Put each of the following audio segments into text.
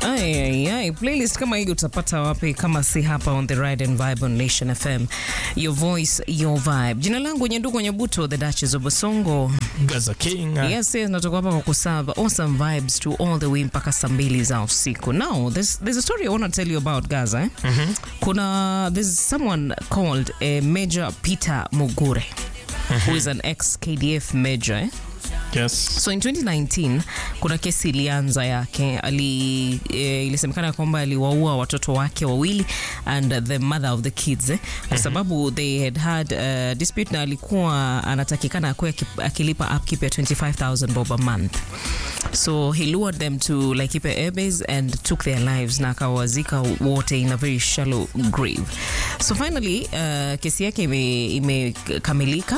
Ay, playlist kama hii utapata wapi kama si hapa on the Ride and Vibe on Nation FM. Your voice, your vibe. Jina langu Nyenduko Nyabuto, the Duchess of Basongo. Gaza King. Yes, natoka hapa kwa kuserve awesome vibes to all the way mpaka saa 2 za usiku. Now, there's a story I want to tell you about Gaza. There's someone called Major Peter Mugure, who is an ex-KDF major. Yes. So in 2019 kuna kesi ilianza yake, ilisemekana kwamba aliwaua watoto wake wawili and the mother of the kids kwa sababu they had dispute na alikuwa anatakikana akuwe akilipa upkeep ya 25,000 bob a month. So he lured them to Laikipia Airbase and took their lives na akawazika wote in a very shallow grave. So finally kesi yake imekamilika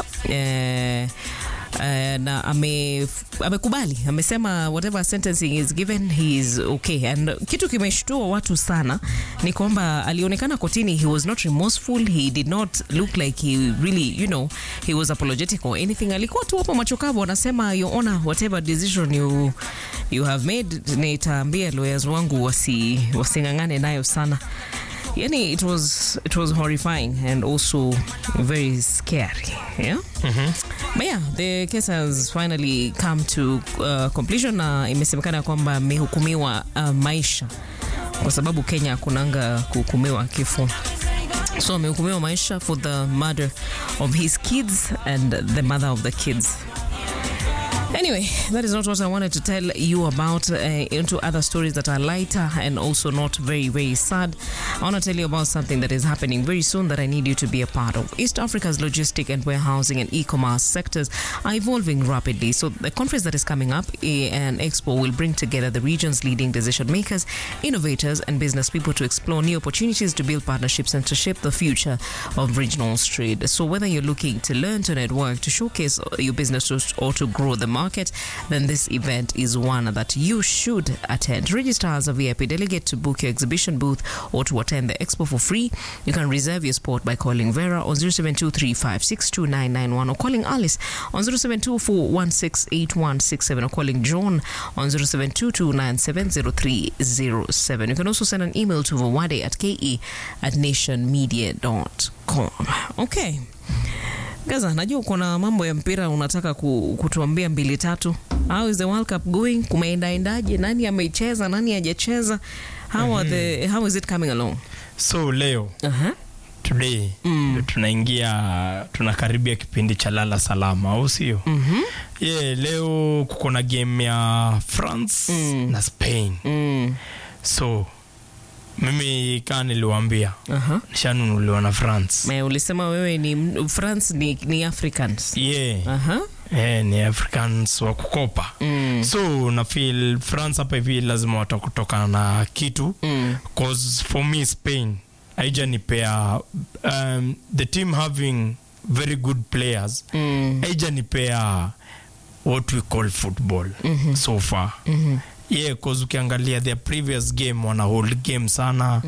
na amekubali, amesema whatever sentencing is given he is okay. And kitu kimeshtua watu sana ni kwamba alionekana kotini, he was not remorseful, he did not look like he really, he was apologetic or anything. Alikuwa tu hapo machokavu, anasema your honor, whatever decision you have made, nitaambia lawyers wangu wasingangane nayo sana. Yani it was horrifying and also very scary, yeah. But yeah, the case has finally come to completion na imesemekana kwamba amehukumiwa maisha kwa sababu Kenya kunanga kuhukumiwa kifo. So amehukumiwa maisha for the murder of his kids and the mother of the kids. Anyway, that is not what I wanted to tell you about. Into other stories that are lighter and also not very, very sad. I want to tell you about something that is happening very soon that I need you to be a part of. East Africa's logistic and warehousing and e-commerce sectors are evolving rapidly. So the conference that is coming up, an expo, will bring together the region's leading decision makers, innovators and business people to explore new opportunities to build partnerships and to shape the future of regional trade. So whether you're looking to learn, to network, to showcase your business or to grow the market, then this event is one that you should attend. Register as a VIP delegate to book your exhibition booth or to attend the expo for free. You can reserve your spot by calling Vera on 0723562991 or calling Alice on 0724168167 or calling John on 0722970307. You can also send an email to vawade@ke@nationmedia.com. Okay. Gaza, najua kuna mambo ya mpira unataka kutuambia 2-3. How is the World Cup going? Kumeendaje? Nani amecheza? Nani hajacheza? How is it coming along? So leo today tunakaribia kipindi cha lala salama, au sio? Leo kuko na game ya France na Spain. So mimi kama niliwaambia nishanunuliwa na France. Ulisema wewe ni France ni Africans. Ni Africans wa kukopa. So na feel France hapa hivi lazima watakutoka na kitu. Cause for me Spain haijanipea the team having very good players. Haijanipea what we call football so far. Cause ukiangalia their previous game wana hold game sana.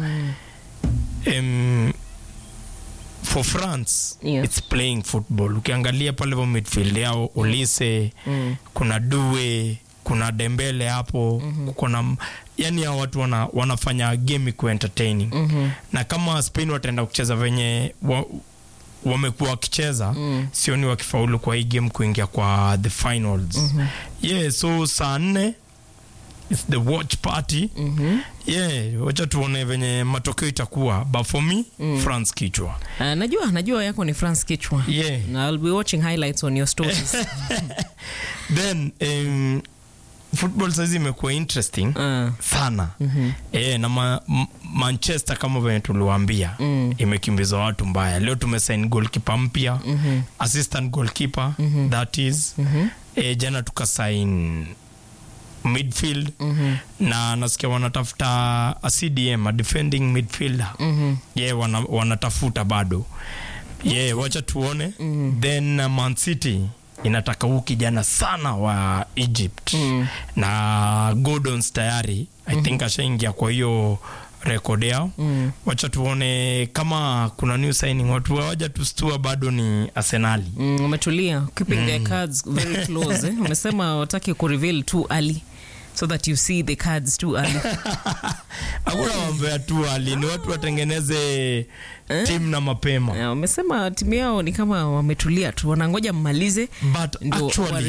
For France, it's playing football. Ukiangalia pale wa midfield yao Olise, kuna Doué, kuna Dembele hapo, kuna yani hao watu wanafanya game ku entertaining. Na kama Spain wataenda kucheza venye wamekuwa wakicheza, sioni wakifaulu kwa hii game kuingia kwa the finals. So saa 4 it's the watch party. Wacha tuone venye matokeo itakuwa. But for me, France kichwa. Najua yako ni France kichwa. I'll be watching highlights on your stories. Then football saizi imekuwa interesting sana. Na Manchester kama venye tuliwaambia imekimbiza watu mbaya. Leo tumesign goalkeeper mpya, assistant goalkeeper, that is. Jana tukasign midfield na nasikia wanatafuta a CDM, a defending midfielder. Wanatafuta bado. Wacha tuone. Then Man City inataka huyu kijana sana wa Egypt na Gordon's tayari I think ashaingia kwa hiyo record yao. Wacha tuone kama kuna new signing. Watu waja tustua bado ni Arsenal. Umetulia keeping their cards very close. Umesema wataki ku reveal too early. so that you see the cards too early. Hakuna mambo ya too early, ni watu watengeneze team na mapema. Wamesema timu yao ni kama wametulia tu, wanangoja mmalize but actually